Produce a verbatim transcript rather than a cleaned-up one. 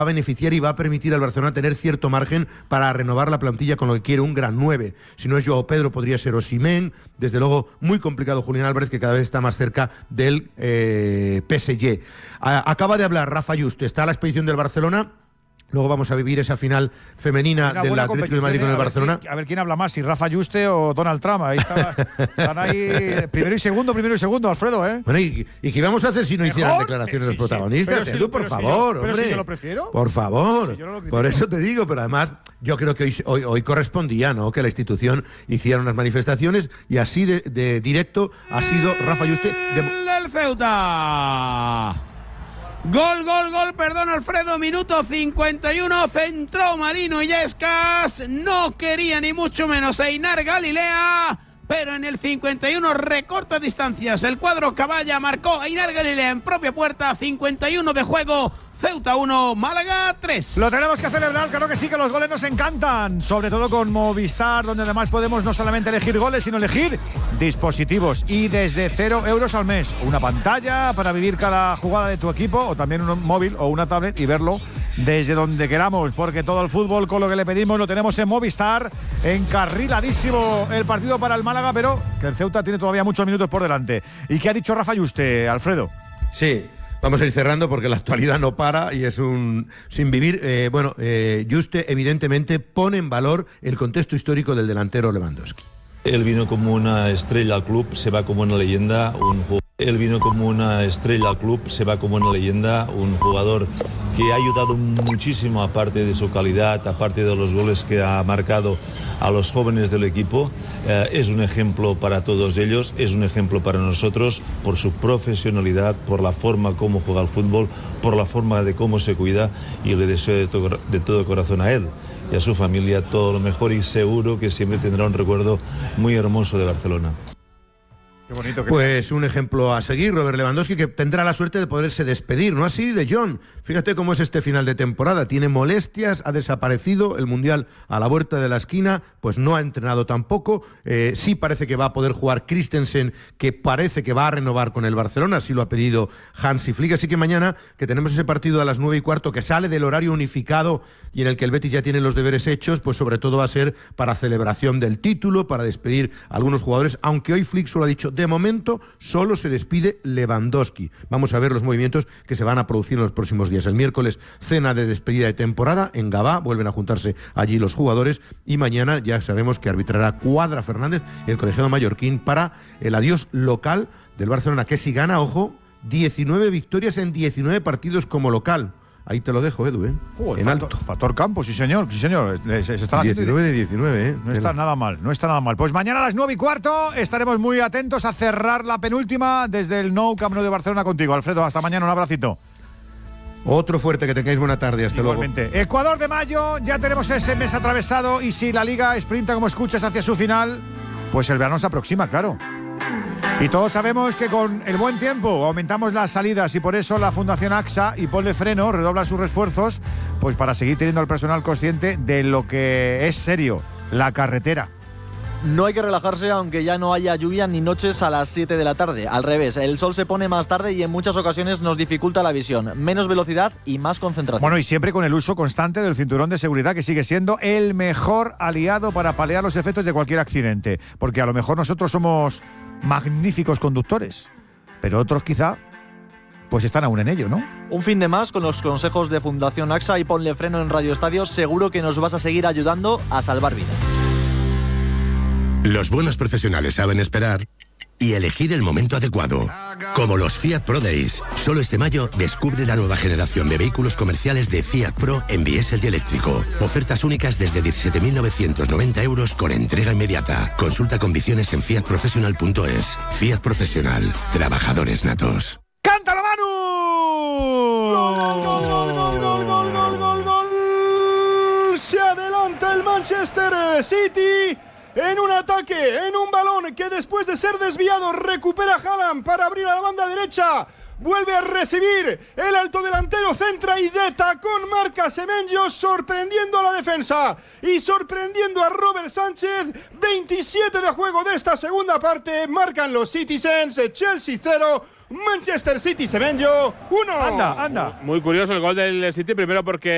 a beneficiar y va a permitir al Barcelona tener cierto margen para renovar la plantilla con lo que quiere un gran nueve. Si no es Joao Pedro, podría ser Osimhen. Desde luego, muy complicado Julián Álvarez, que cada vez está más cerca del eh, P S G. A, acaba de hablar Rafa Yuste, está a la expedición del Barcelona. Luego vamos a vivir esa final femenina del Atlético de Madrid con el Barcelona. Quién, a ver quién habla más, si Rafa Yuste o Donald Trump. Ahí está, están ahí primero y segundo, primero y segundo, Alfredo, ¿eh? Bueno, ¿y, y qué vamos a hacer si no hicieran declaraciones sí, los protagonistas? Sí, Edu, por si favor, yo, hombre. Pero si yo lo prefiero. Por favor. Si yo no lo por eso te digo, pero además yo creo que hoy, hoy, hoy correspondía, ¿no?, que la institución hiciera unas manifestaciones y así de, de directo ha sido Rafa Yuste. De... ¡El Ceuta! Gol, gol, gol, perdón, Alfredo, minuto cincuenta y uno, centró Marino Illescas, no quería ni mucho menos Einar Galilea, pero en el cincuenta y uno recorta distancias, el cuadro Caballa marcó Einar Galilea en propia puerta, cincuenta y uno de juego, Ceuta uno, Málaga tres. Lo tenemos que celebrar, claro que sí, que los goles nos encantan, sobre todo con Movistar, donde además podemos no solamente elegir goles, sino elegir dispositivos y desde cero euros al mes. Una pantalla para vivir cada jugada de tu equipo o también un móvil o una tablet y verlo desde donde queramos, porque todo el fútbol con lo que le pedimos lo tenemos en Movistar. Encarriladísimo el partido para el Málaga, pero que el Ceuta tiene todavía muchos minutos por delante. ¿Y qué ha dicho Rafa Yuste, Alfredo? Sí. Vamos a ir cerrando porque la actualidad no para y es un sin vivir. Eh, bueno, eh, Yuste evidentemente pone en valor el contexto histórico del delantero Lewandowski. Él vino como una estrella al club, se va como una leyenda, un jugador. Él vino como una estrella al club, se va como una leyenda, un jugador que ha ayudado muchísimo, aparte de su calidad, aparte de los goles que ha marcado a los jóvenes del equipo. Eh, es un ejemplo para todos ellos, es un ejemplo para nosotros por su profesionalidad, por la forma como juega el fútbol, por la forma de cómo se cuida, y le deseo de todo, de todo corazón a él y a su familia todo lo mejor, y seguro que siempre tendrá un recuerdo muy hermoso de Barcelona. Qué bonito que... Pues un ejemplo a seguir, Robert Lewandowski, que tendrá la suerte de poderse despedir, ¿no así, de John? Fíjate cómo es este final de temporada, tiene molestias, ha desaparecido, el Mundial a la vuelta de la esquina, pues no ha entrenado tampoco, eh, sí parece que va a poder jugar Christensen, que parece que va a renovar con el Barcelona, así lo ha pedido Hansi Flick, así que mañana, que tenemos ese partido a las nueve y cuarto, que sale del horario unificado y en el que el Betis ya tiene los deberes hechos, pues sobre todo va a ser para celebración del título, para despedir a algunos jugadores, aunque hoy Flick solo ha dicho, de momento solo se despide Lewandowski. Vamos a ver los movimientos que se van a producir en los próximos días. El miércoles, cena de despedida de temporada en Gabá, vuelven a juntarse allí los jugadores, y mañana ya sabemos que arbitrará Cuadra Fernández, el colegiado mallorquín, para el adiós local del Barcelona, que si gana, ojo, diecinueve victorias en diecinueve partidos como local. Ahí te lo dejo, Edu, ¿eh? Uh, en factor, alto. Factor campo, sí señor, sí señor. Se, se está diecinueve de diecinueve, ¿eh? No está nada mal, no está nada mal. Pues mañana a las nueve y cuarto estaremos muy atentos a cerrar la penúltima desde el Nou Camp Nou de Barcelona contigo. Alfredo, hasta mañana, un abracito. Otro fuerte, que tengáis buena tarde, hasta Igualmente. luego. Ecuador de mayo, ya tenemos ese mes atravesado, y si la Liga sprinta, como escuchas, hacia su final, pues el verano se aproxima, claro. Y todos sabemos que con el buen tiempo aumentamos las salidas, y por eso la Fundación AXA y Ponle Freno redoblan sus esfuerzos, pues para seguir teniendo al personal consciente de lo que es serio, la carretera. No hay que relajarse aunque ya no haya lluvia ni noches a las siete de la tarde. Al revés, el sol se pone más tarde y en muchas ocasiones nos dificulta la visión. Menos velocidad y más concentración. Bueno, y siempre con el uso constante del cinturón de seguridad, que sigue siendo el mejor aliado para paliar los efectos de cualquier accidente. Porque a lo mejor nosotros somos magníficos conductores, pero otros quizá pues están aún en ello, ¿no? Un fin de más con los consejos de Fundación AXA y Ponle Freno en Radio Estadio. Seguro que nos vas a seguir ayudando a salvar vidas. Los buenos profesionales saben esperar y elegir el momento adecuado. Como los Fiat Pro Days. Solo este mayo descubre la nueva generación de vehículos comerciales de Fiat Pro en diésel y eléctrico. Ofertas únicas desde diecisiete mil novecientos noventa euros con entrega inmediata. Consulta condiciones en fiat professional punto es. Fiat Profesional. Trabajadores natos. ¡Cántalo, Manu! ¡Gol, gol, gol, gol, gol, gol, gol, gol, gol! Se adelanta el Manchester City en un ataque, en un balón que después de ser desviado recupera Haaland para abrir a la banda derecha. Vuelve a recibir el alto delantero, centra y de tacón marca Semenyo, sorprendiendo a la defensa y sorprendiendo a Robert Sánchez. veintisiete de juego de esta segunda parte, marcan los Citizens, Chelsea cero, Manchester City Semenyo uno. Anda, anda. Muy curioso el gol del City, primero porque